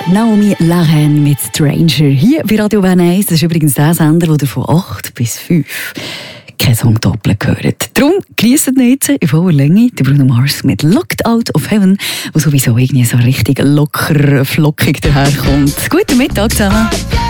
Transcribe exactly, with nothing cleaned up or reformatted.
Naomi Lahaine mit Stranger. Hier bei Radio Bern eins. Das ist übrigens der Sender, der von acht bis fünf kein Song doppelt gehört. Darum genießt ihn jetzt in voller Länge der Bruno Mars mit Locked Out of Heaven, der sowieso irgendwie so richtig locker, flockig daherkommt. Guten Mittag zusammen.